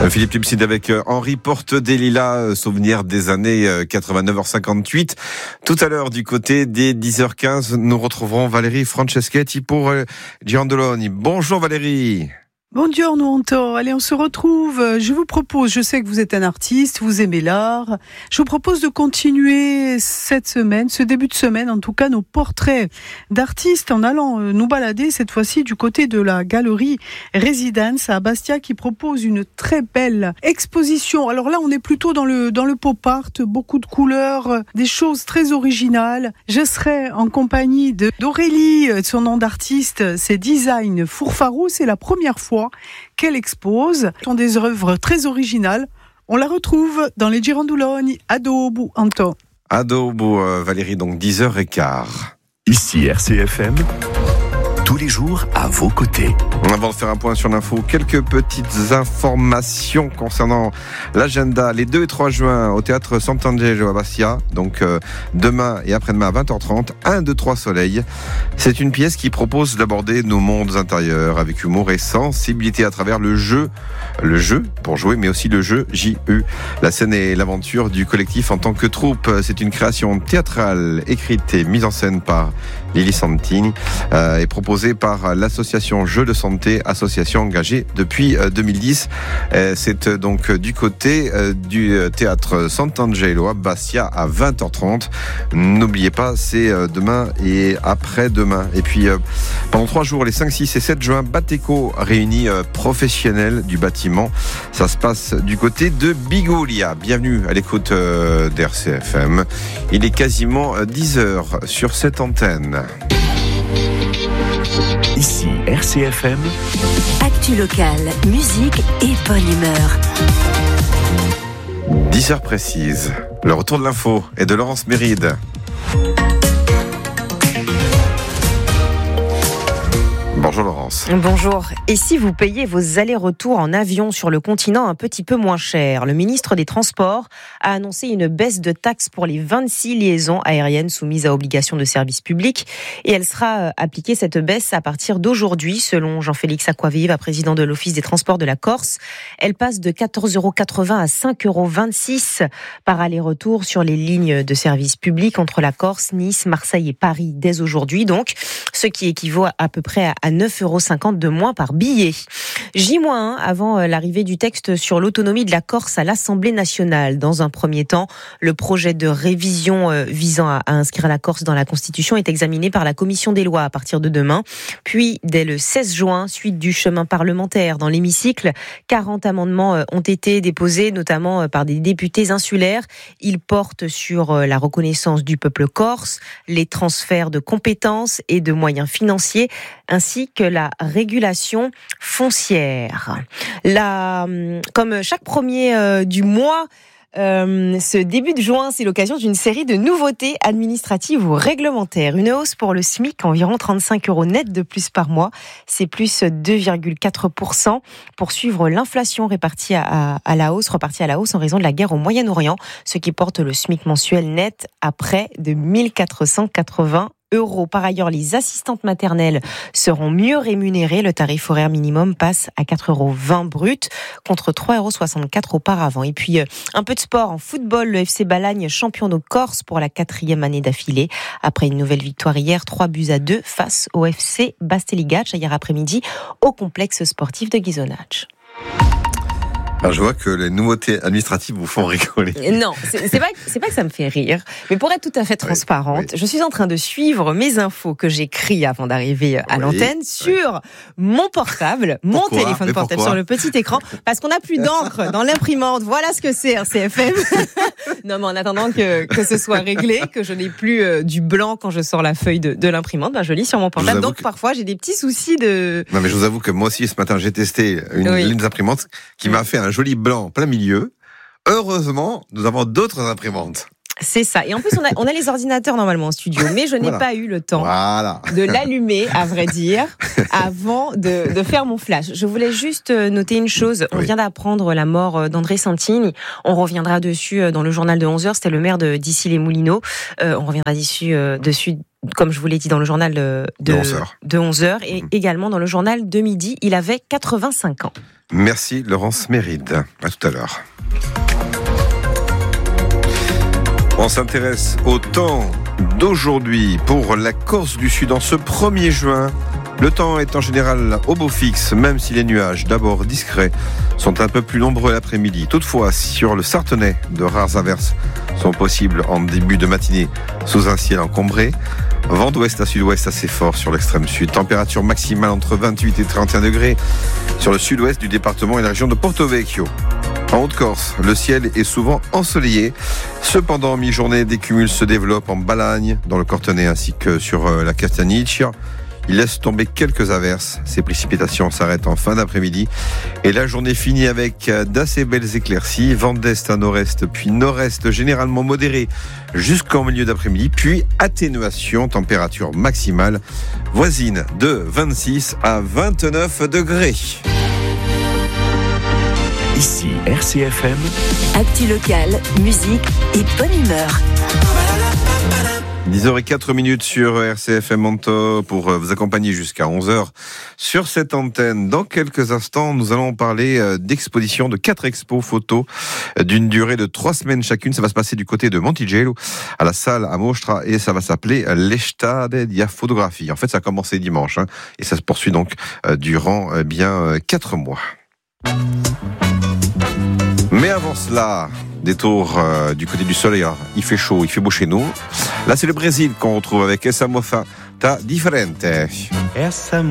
Philippe Lipsid avec Henri Porte des Lilas, souvenir des années 89h58. Tout à l'heure, du côté des 10h15, nous retrouverons Valérie Franceschetti pour Giandeloni. Bonjour Valérie. Buongiorno Anto, allez on se retrouve, je vous propose, je sais que vous êtes un artiste, vous aimez l'art, je vous propose de continuer cette semaine, ce début de semaine en tout cas, nos portraits d'artistes en allant nous balader cette fois-ci du côté de la galerie Residence à Bastia qui propose une très belle exposition. Alors là on est plutôt dans le pop art, beaucoup de couleurs, des choses très originales. Je serai en compagnie d'Aurélie, son nom d'artiste c'est Design Fourfarou, c'est la première fois qu'elle expose. Ce sont des œuvres très originales. On la retrouve dans les Girandoloni, Adobo, Anto. Adobo, Valérie, donc 10h15. Ici RCFM, tous les jours à vos côtés. Avant de faire un point sur l'info, quelques petites informations concernant l'agenda. Les 2 et 3 juin au théâtre Sant'Angelo à Bastia, donc demain et après-demain à 20h30, 1, 2, 3 Soleil. C'est une pièce qui propose d'aborder nos mondes intérieurs avec humour et sensibilité à travers le jeu pour jouer, mais aussi le jeu J-U. La scène et l'aventure du collectif en tant que troupe. C'est une création théâtrale écrite et mise en scène par Lili Santini et proposée par l'association Jeux de Santé, association engagée depuis 2010. C'est donc du côté du théâtre Sant'Angelo à Bastia à 20h30. N'oubliez pas, c'est demain et après-demain. Et puis pendant 3 jours, les 5, 6 et 7 juin, Bateco réunit professionnels du bâtiment. Ça se passe du côté de Bigoulia. Bienvenue à l'écoute d'RCFM. Il est quasiment 10h sur cette antenne. Ici RCFM. Actu locale, musique et bonne humeur. 10h précises. Le retour de l'info est de Laurence Méride. Bonjour Laurence. Bonjour. Et si vous payez vos allers-retours en avion sur le continent un petit peu moins cher? Le ministre des Transports a annoncé une baisse de taxes pour les 26 liaisons aériennes soumises à obligation de service public. Et elle sera appliquée, cette baisse, à partir d'aujourd'hui, selon Jean-Félix Acquaviva, président de l'Office des Transports de la Corse. Elle passe de 14,80 € à 5,26 € par aller-retour sur les lignes de service public entre la Corse, Nice, Marseille et Paris dès aujourd'hui. Donc, ce qui équivaut à peu près à 9,50 € de moins par billet. J-1 avant l'arrivée du texte sur l'autonomie de la Corse à l'Assemblée nationale. Dans un premier temps, le projet de révision visant à inscrire la Corse dans la Constitution est examiné par la Commission des lois à partir de demain. Puis, dès le 16 juin, suite du chemin parlementaire dans l'hémicycle, 40 amendements ont été déposés, notamment par des députés insulaires. Ils portent sur la reconnaissance du peuple corse, les transferts de compétences et de moyens financiers, ainsi que la régulation foncière. Comme chaque premier du mois, ce début de juin, c'est l'occasion d'une série de nouveautés administratives ou réglementaires. Une hausse pour le SMIC, environ 35 € net de plus par mois. C'est plus 2,4%. Pour suivre l'inflation repartie à la hausse en raison de la guerre au Moyen-Orient, ce qui porte le SMIC mensuel net à près de 1 480 €. Par ailleurs, les assistantes maternelles seront mieux rémunérées. Le tarif horaire minimum passe à 4,20 € brut contre 3,64 € auparavant. Et puis, un peu de sport en football. Le FC Balagne, champion de Corse pour la 4e année d'affilée. Après une nouvelle victoire hier, 3-2 face au FC Basteligaccia hier après-midi au complexe sportif de Ghisonaccia. Alors je vois que les nouveautés administratives vous font rigoler. Non, c'est pas que ça me fait rire, mais pour être tout à fait transparente, je suis en train de suivre mes infos que j'écris avant d'arriver à l'antenne sur mon portable, mon téléphone portable sur le petit écran, parce qu'on n'a plus d'encre dans l'imprimante. Voilà ce que c'est RCFM. Non, mais en attendant que ce soit réglé, que je n'ai plus du blanc quand je sors la feuille de l'imprimante, je lis sur mon portable. Donc parfois j'ai des petits soucis de... Non mais je vous avoue que moi aussi ce matin j'ai testé une ligne d'imprimante qui m'a fait un joli blanc plein milieu. Heureusement, nous avons d'autres imprimantes. C'est ça. Et en plus, on a les ordinateurs normalement en studio, mais je n'ai pas eu le temps de l'allumer, à vrai dire, avant de faire mon flash. Je voulais juste noter une chose. On vient d'apprendre la mort d'André Santini. On reviendra dessus dans le journal de 11h. C'était le maire d'Issy-les-Moulineaux. On reviendra dessus comme je vous l'ai dit, dans le journal de 11h et également dans le journal de midi. Il avait 85 ans. Merci Laurence Méride. À tout à l'heure. On s'intéresse au temps d'aujourd'hui pour la Corse du Sud en ce 1er juin. Le temps est en général au beau fixe, même si les nuages, d'abord discrets, sont un peu plus nombreux l'après-midi. Toutefois, sur le Sartenay, de rares averses sont possibles en début de matinée sous un ciel encombré. Vent d'ouest à sud-ouest assez fort sur l'extrême sud. Température maximale entre 28 et 31 degrés sur le sud-ouest du département et la région de Porto Vecchio. En Haute-Corse, le ciel est souvent ensoleillé. Cependant, en mi-journée, des cumuls se développent en Balagne, dans le Cortenay ainsi que sur la Castagniccia. Il laisse tomber quelques averses. Ces précipitations s'arrêtent en fin d'après-midi. Et la journée finit avec d'assez belles éclaircies. Vent d'est à nord-est, puis nord-est généralement modéré jusqu'en milieu d'après-midi. Puis atténuation, température maximale voisine de 26 à 29 degrés. Ici RCFM. Actu locale, musique et bonne humeur. 10h04 sur RCFM Monto pour vous accompagner jusqu'à 11h sur cette antenne. Dans quelques instants, nous allons parler d'expositions, de 4 expos photos d'une durée de 3 semaines chacune. Ça va se passer du côté de Montigello, à la salle à Mostra, et ça va s'appeler l'Estade dia Fotographie. En fait, ça a commencé dimanche et ça se poursuit donc durant 4 mois. Mais avant cela, détour du côté du soleil, il fait chaud, il fait beau chez nous. Là, c'est le Brésil qu'on retrouve avec Essa Mofa Ta Diferente.